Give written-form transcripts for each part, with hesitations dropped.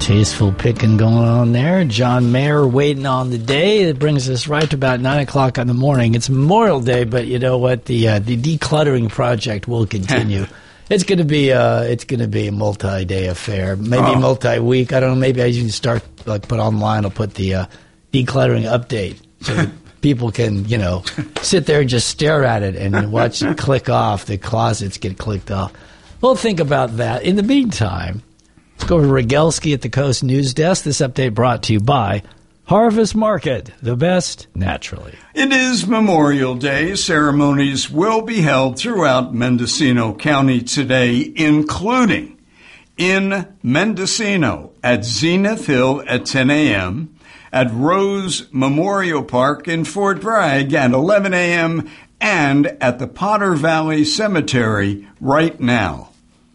tasteful picking going on there. John Mayer waiting on the day. It brings us right to about 9 o'clock in the morning. It's Memorial Day, but you know what? The decluttering project will continue. It's going to be a multi-day affair, maybe multi-week. I don't know. Maybe I can start put online. I'll put the decluttering update so that people can sit there and just stare at it and watch it click off. The closets get clicked off. We'll think about that. In the meantime, let's go to Rogelski at the Coast News Desk. This update brought to you by Harvest Market, the best naturally. It is Memorial Day. Ceremonies will be held throughout Mendocino County today, including in Mendocino at Zenith Hill at 10 a.m., at Rose Memorial Park in Fort Bragg at 11 a.m., and at the Potter Valley Cemetery right now.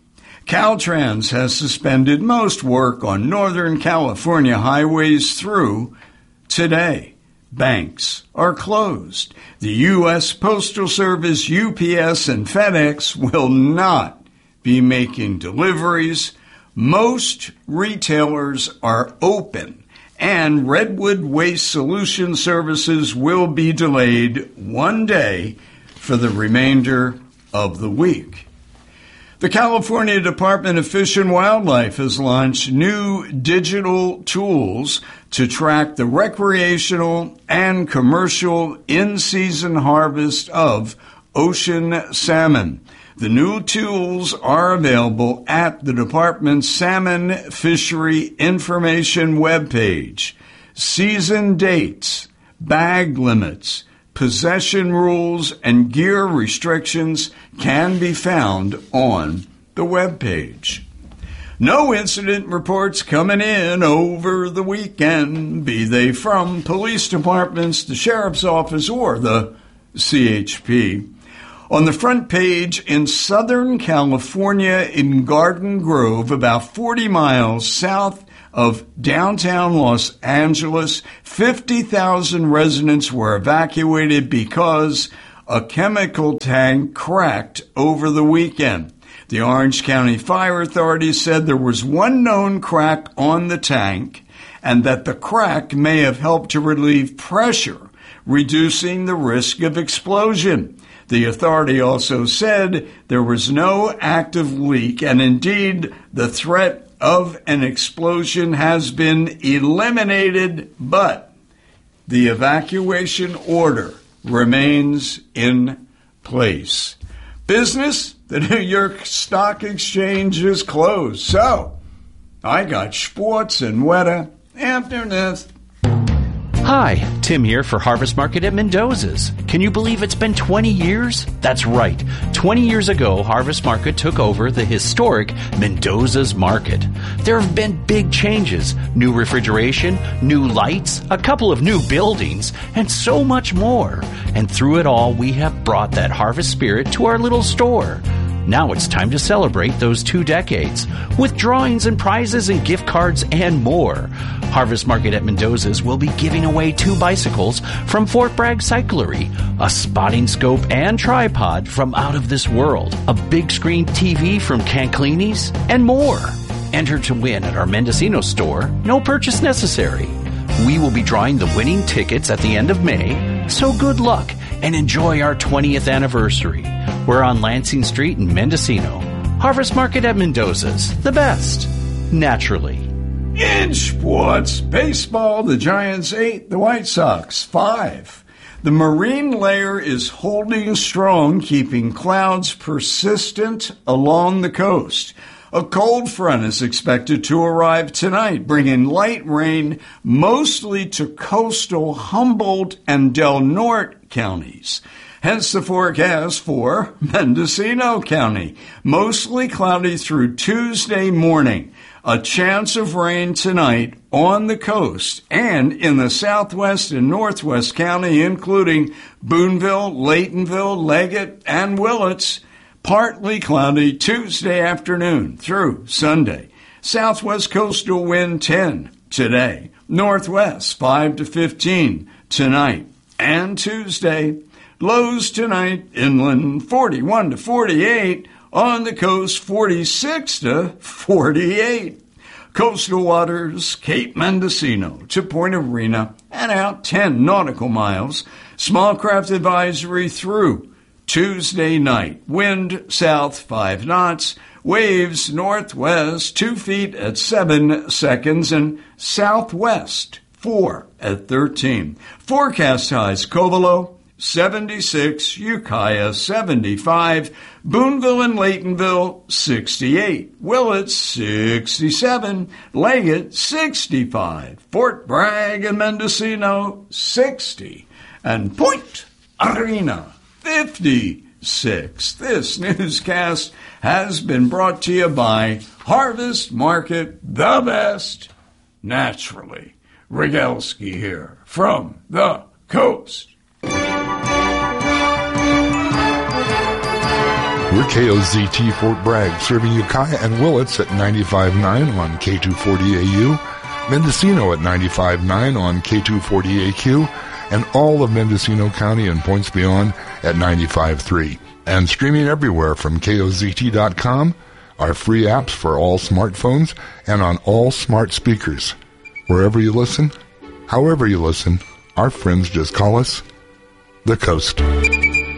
Caltrans has suspended most work on Northern California highways through today. Banks are closed. The U.S. Postal Service, UPS, and FedEx will not be making deliveries. Most retailers are open, and Redwood Waste Solution Services will be delayed one day for the remainder of the week. The California Department of Fish and Wildlife has launched new digital tools to track the recreational and commercial in-season harvest of ocean salmon. The new tools are available at the department's Salmon Fishery Information webpage. Season dates, bag limits, possession rules, and gear restrictions can be found on the webpage. No incident reports coming in over the weekend, be they from police departments, the sheriff's office, or the CHP. On the front page in Southern California in Garden Grove, about 40 miles south of downtown Los Angeles, 50,000 residents were evacuated because a chemical tank cracked over the weekend. The Orange County Fire Authority said there was one known crack on the tank and that the crack may have helped to relieve pressure, reducing the risk of explosion. The authority also said there was no active leak, and indeed the threat of an explosion has been eliminated, but the evacuation order remains in place. Business, the New York Stock Exchange is closed, so I got sports and weather after this. Hi, Tim here for Harvest Market at Mendoza's. Can you believe it's been 20 years? That's right. 20 years ago, Harvest Market took over the historic Mendoza's Market. There have been big changes, new refrigeration, new lights, a couple of new buildings, and so much more. And through it all, we have brought that harvest spirit to our little store. Now it's time to celebrate those 2 decades with drawings and prizes and gift cards and more. Harvest Market at Mendoza's will be giving away 2 bicycles from Fort Bragg Cyclery, a spotting scope and tripod from Out of This World, a big screen TV from Canclini's, and more. Enter to win at our Mendocino store, no purchase necessary. We will be drawing the winning tickets at the end of May, so good luck and enjoy our 20th anniversary. We're on Lansing Street in Mendocino. Harvest Market at Mendoza's, the best, naturally. In sports, baseball, the Giants 8, the White Sox 5. The marine layer is holding strong, keeping clouds persistent along the coast. A cold front is expected to arrive tonight, bringing light rain mostly to coastal Humboldt and Del Norte counties. Hence the forecast for Mendocino County. Mostly cloudy through Tuesday morning. A chance of rain tonight on the coast and in the southwest and northwest county, including Boonville, Laytonville, Leggett, and Willits. Partly cloudy Tuesday afternoon through Sunday. Southwest coastal wind 10 today. Northwest 5 to 15 tonight and Tuesday. Lows tonight inland 41 to 48. On the coast 46 to 48. Coastal waters, Cape Mendocino to Point Arena and out 10 nautical miles. Small craft advisory through Tuesday night. Wind south 5 knots. Waves northwest 2 feet at 7 seconds and southwest 4 at 13. Forecast highs Covelo 76, Ukiah 75, Boonville and Laytonville 68, Willits 67, Leggett 65, Fort Bragg and Mendocino 60, and Point Arena 56. This newscast has been brought to you by Harvest Market, the best, naturally. Rogalski here from the coast. We're KOZT Fort Bragg, serving Ukiah and Willits at 95.9 on K240AU, Mendocino at 95.9 on K240AQ, and all of Mendocino County and points beyond at 95.3. And streaming everywhere from KOZT.com, our free apps for all smartphones and on all smart speakers. Wherever you listen, however you listen, our friends just call us the Coast.